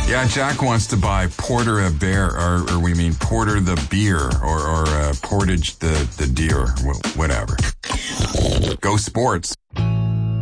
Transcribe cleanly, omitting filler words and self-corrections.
Yeah, Jack wants to buy Porter a bear, or we mean Porter the beer, or Portage the deer, whatever. Go Sports.